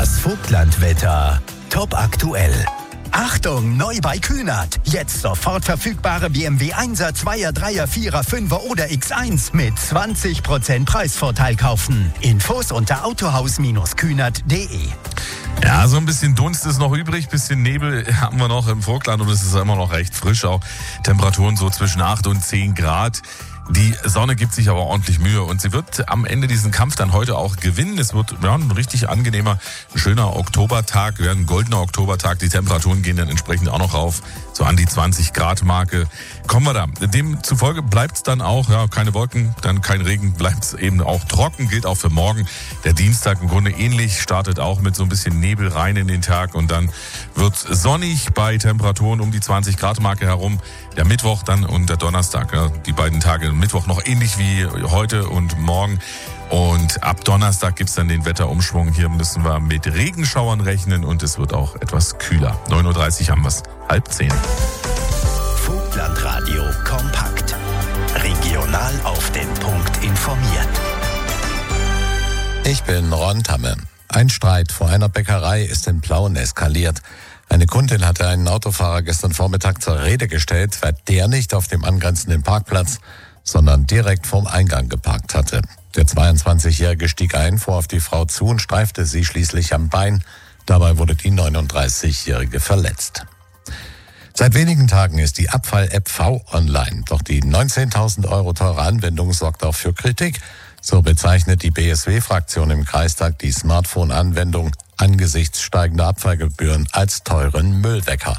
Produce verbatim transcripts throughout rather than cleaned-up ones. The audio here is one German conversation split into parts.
Das Vogtlandwetter. Top aktuell. Achtung, neu bei Kühnert. Jetzt sofort verfügbare B M W Einser, Zweier, Dreier, Vierer, Fünfer oder X eins mit zwanzig Prozent Preisvorteil kaufen. Infos unter autohaus Kühnert punkt de. Ja, so ein bisschen Dunst ist noch übrig, bisschen Nebel haben wir noch im Vogtland und es ist immer noch recht frisch. Auch Temperaturen so zwischen acht und zehn Grad. Die Sonne gibt sich aber ordentlich Mühe und sie wird am Ende diesen Kampf dann heute auch gewinnen. Es wird ja, ein richtig angenehmer, ein schöner Oktobertag, ja, ein goldener Oktobertag. Die Temperaturen gehen dann entsprechend auch noch rauf, so an die zwanzig Grad Marke. Kommen wir da. Demzufolge bleibt es dann auch, ja, keine Wolken, dann kein Regen, bleibt es eben auch trocken, gilt auch für morgen. Der Dienstag im Grunde ähnlich, startet auch mit so ein bisschen Nebel rein in den Tag und dann wird sonnig bei Temperaturen um die zwanzig Grad Marke herum. Der Mittwoch dann und der Donnerstag, ja, die beiden Tage. Mittwoch noch ähnlich wie heute und morgen. Und ab Donnerstag gibt's dann den Wetterumschwung. Hier müssen wir mit Regenschauern rechnen und es wird auch etwas kühler. neun Uhr dreißig haben wir's, halb zehn. Vogtlandradio kompakt. Regional auf den Punkt informiert. Ich bin Ron Tamme. Ein Streit vor einer Bäckerei ist in Plauen eskaliert. Eine Kundin hatte einen Autofahrer gestern Vormittag zur Rede gestellt, weil der nicht auf dem angrenzenden Parkplatz, sondern direkt vorm Eingang geparkt hatte. Der zweiundzwanzigjährige stieg ein, fuhr auf die Frau zu und streifte sie schließlich am Bein. Dabei wurde die neununddreißigjährige verletzt. Seit wenigen Tagen ist die Abfall-App V online. Doch die neunzehntausend Euro teure Anwendung sorgt auch für Kritik. So bezeichnet die B S W-Fraktion im Kreistag die Smartphone-Anwendung angesichts steigender Abfallgebühren als teuren Müllwecker.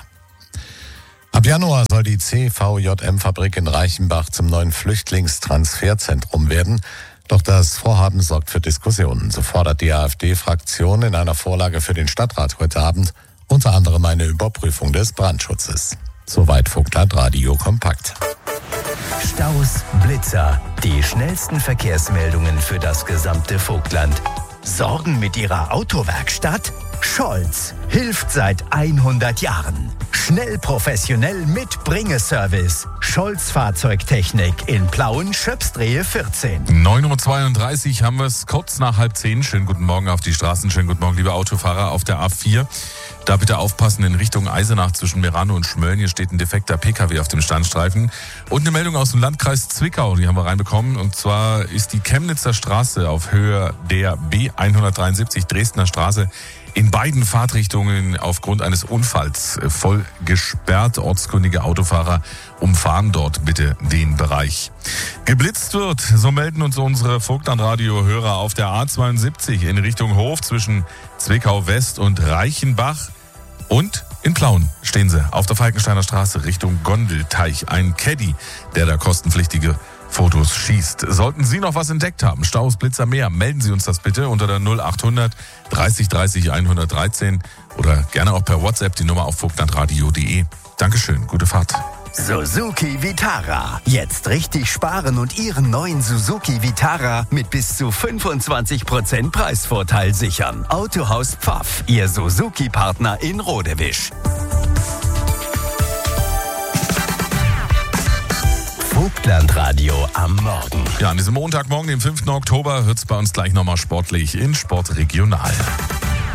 Ab Januar soll die C V J M-Fabrik in Reichenbach zum neuen Flüchtlingstransferzentrum werden. Doch das Vorhaben sorgt für Diskussionen. So fordert die AfD-Fraktion in einer Vorlage für den Stadtrat heute Abend unter anderem eine Überprüfung des Brandschutzes. Soweit Vogtlandradio kompakt. Staus, Blitzer, die schnellsten Verkehrsmeldungen für das gesamte Vogtland. Sorgen mit Ihrer Autowerkstatt? Scholz hilft seit hundert Jahren. Schnell professionell mit Bringeservice. Scholz Fahrzeugtechnik in Plauen, Schöpsdrehe vierzehn. neun Uhr zweiunddreißig haben wir es, kurz nach halb zehn. Schönen guten Morgen auf die Straßen, schönen guten Morgen, liebe Autofahrer auf der A vier. Da bitte aufpassen in Richtung Eisenach zwischen Merano und Schmölln. Hier steht ein defekter P K W auf dem Standstreifen. Und eine Meldung aus dem Landkreis Zwickau, die haben wir reinbekommen. Und zwar ist die Chemnitzer Straße auf Höhe der B hundertdreiundsiebzig Dresdner Straße in beiden Fahrtrichtungen aufgrund eines Unfalls voll gesperrt. Ortskundige Autofahrer umfahren dort bitte den Bereich. Geblitzt wird, so melden uns unsere Vogtlandradio-Hörer auf der A zweiundsiebzig in Richtung Hof zwischen Zwickau West und Reichenbach. Und in Plauen stehen sie auf der Falkensteiner Straße Richtung Gondelteich. Ein Caddy, der da kostenpflichtige Fotos schießt. Sollten Sie noch was entdeckt haben, Staus, Blitzer, mehr, melden Sie uns das bitte unter der null achthundert dreißig dreißig hundertdreizehn oder gerne auch per WhatsApp die Nummer auf vogtlandradio punkt de. Dankeschön, gute Fahrt. Suzuki Vitara. Jetzt richtig sparen und Ihren neuen Suzuki Vitara mit bis zu fünfundzwanzig Prozent Preisvorteil sichern. Autohaus Pfaff, Ihr Suzuki-Partner in Rodewisch. Vogtlandradio am Morgen. Ja, an diesem Montagmorgen, dem fünften Oktober, wird es bei uns gleich nochmal sportlich in Sport Regional.